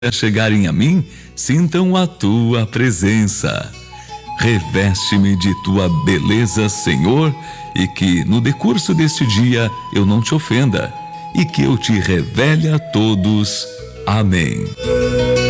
chegarem a mim, sintam a tua presença. Reveste-me de tua beleza, Senhor, e que no decurso deste dia eu não te ofenda, e que eu te revele a todos. Amém.